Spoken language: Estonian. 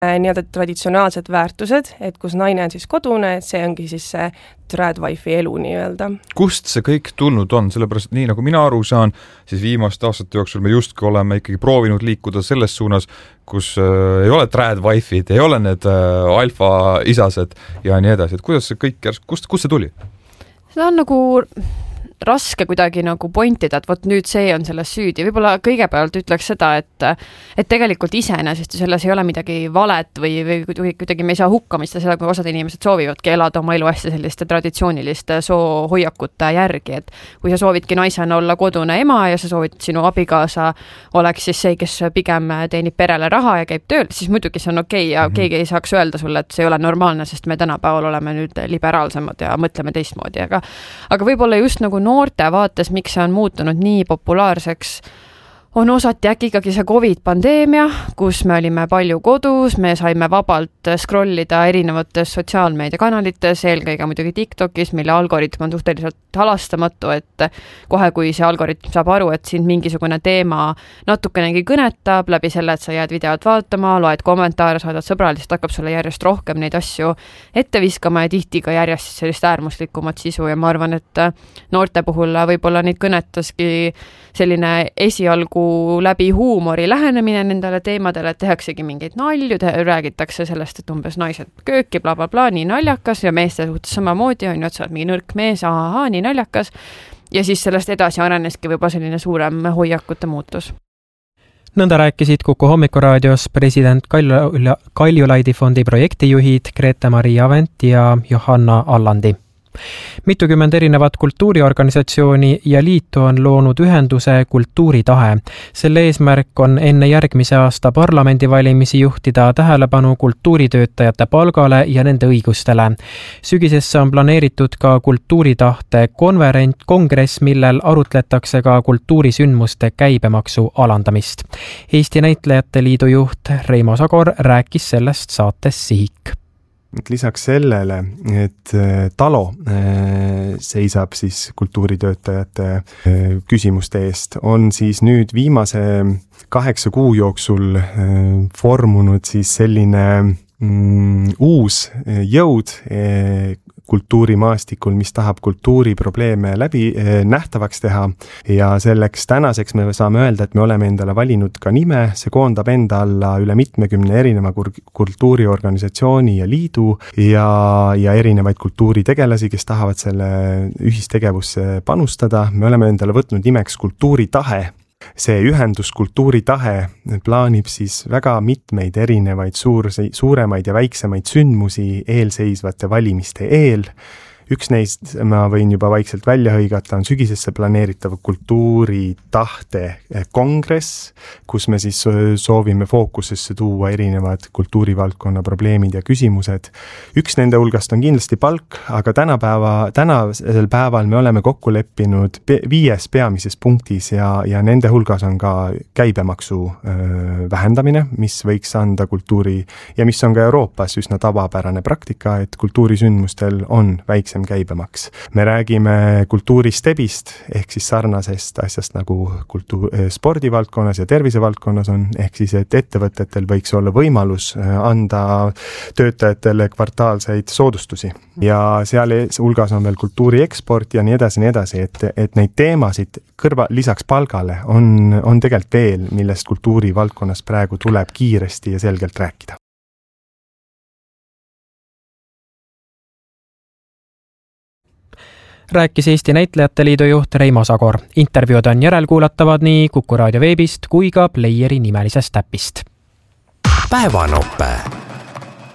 nii-öelda traditsionaalsed väärtused, et kus naine on siis kodune, et see ongi siis see tradwife'i elu nii-öelda. Kust see kõik tulnud on? Sellepärast, et nii nagu mina aru saan, siis viimaste aastate jooksul me justkui oleme ikkagi proovinud liikuda selles suunas, kus ei ole tradwife'id, ei ole need alfa isased ja nii edasi. Et kuidas see kõik, kust see tuli? See on nagu raske kuidagi nagu pointida, et vot nüüd see on selles süüdi. Võib-olla kõigepealt ütleks seda, et tegelikult iseenesest selles ei ole midagi valet või kuidagi me ei saa hukkamista seda, kui osad inimesed soovivadki elada oma elu hästi selliste traditsiooniliste soohoiakute järgi, et kui sa soovidki naisena olla kodune ema ja sa soovid sinu abikaasa oleks siis see, kes pigem teenib perele raha ja käib tööl, siis muidugi see on okei ja keegi ei saaks öelda sulle, et see ei ole normaalne, sest me tänapäeval oleme nüüd liberaalsemad ja mõtleme teistmoodi, aga võib-olla just nagu noorte vaates, miks see on muutunud nii populaarseks, on osati äkki ikkagi see COVID-pandeemia, kus me olime palju kodus, me saime vabalt scrollida erinevates sotsiaalmeediakanalites, eelkõige muidugi TikTokis, mille algoritm on suhteliselt halastamatu, et kohe kui see algoritm saab aru, et sind mingisugune teema natukenegi kõnetab läbi selle, et sa jääd videot vaatama, loed kommentaare, saadad sõbrale, siis hakkab sulle järjest rohkem neid asju ette viskama ja tihti ka järjest sellist äärmuslikumat sisu ja ma arvan, et noorte puhul võib-olla neid kõnetaski selline esialgu läbi huumori lähenemine nendele teemadele, et tehaksegi mingeid nalju, räägitakse sellest, et umbes naised kööki, bla, bla, bla, nii naljakas ja meeste suhtes samamoodi on ju, et sa oled mingi nõrk mees, nii naljakas ja siis sellest edasi areneski võib-olla selline suurem hoiakute muutus. Nõnda rääkisid Kuku hommikuraadios president Kaljulaidi fondi projektijuhid Grete-Maria Avent ja Johanna Allandi. Mitukümmend erinevat kultuuriorganisatsiooni ja liitu on loonud ühenduse Kultuuritahe. Selle eesmärk on enne järgmise aasta parlamendivalimisi juhtida tähelepanu kultuuritöötajate palgale ja nende õigustele. Sügisesse on planeeritud ka Kultuuritahte kongress, millel arutletakse ka kultuurisündmuste käibemaksu alandamist. Eesti Näitlejate Liidu juht Reimo Sagor rääkis sellest saates Sihik. Lisaks sellele, et Talo seisab siis kultuuritöötajate küsimuste eest, on siis nüüd viimase 8 kuu jooksul formunud siis selline uus jõud kultuurimaastikul, mis tahab kultuuriprobleeme läbi nähtavaks teha ja selleks tänaseks me saame öelda, et me oleme endale valinud ka nime, see koondab enda alla üle 70 erineva kultuuriorganisatsiooni ja liidu ja erinevaid kultuuritegelasi, kes tahavad selle ühistegevusse panustada. Me oleme endale võtnud nimeks Kultuuritahe. See ühendus Kultuuritahe plaanib siis väga mitmeid erinevaid suuremaid ja väiksemaid sündmusi eelseisvate valimiste eel. Üks neist, ma võin juba vaikselt välja hõigata, on sügisesse planeeritav Kultuuritahte kongress, kus me siis soovime fookusesse tuua erinevad kultuurivaldkonna probleemid ja küsimused. Üks nende hulgast on kindlasti palk, aga tänasel päeval me oleme kokku leppinud 5 peamises punktis ja nende hulgas on ka käibemaksu vähendamine, mis võiks anda kultuuri ja mis on ka Euroopas üsna tavapärane praktika, et kultuurisündmustel on väiksem käibemaks. Me räägime kultuuristebist ehk siis sarnasest asjast nagu spordivaldkonnas ja tervisevaldkonnas on, ehk siis et ettevõtetel võiks olla võimalus anda töötajatele kvartaalseid soodustusi ja seal hulgas on veel kultuurieksport ja nii edasi, et neid teemasid lisaks palgale on tegelikult veel, millest kultuurivaldkonnas praegu tuleb kiiresti ja selgelt rääkida. Rääkis Eesti Näitlejate Liidu juht Reimo Sagor. Intervjuud on järelkuulatavad nii Kuku raadio veebist kui ka Playeri nimelisest äpist. Päevanope.